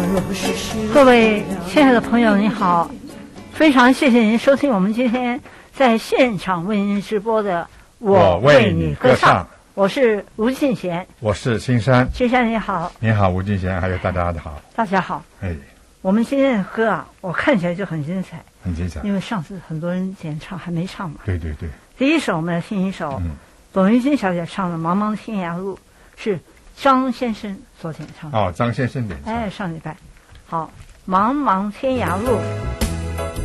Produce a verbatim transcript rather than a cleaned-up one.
各位亲爱的朋友，你好，非常谢谢您收听我们今天在现场为您直播的《我为你歌唱》。我是吴敬贤， 我是青山。 青山你好。 你好，吴敬贤，还有大家的好。 大家好。 哎， 我们今天的歌啊，我看起来就很精彩， 很精彩。 因为上次很多人演唱还没唱嘛。 对对对。 第一首我们来听一首，嗯，董玉金小姐唱的《茫茫天涯路》，是张先生所演唱的。 哦，张先生演唱。 哎，上礼拜。好，茫茫天涯路。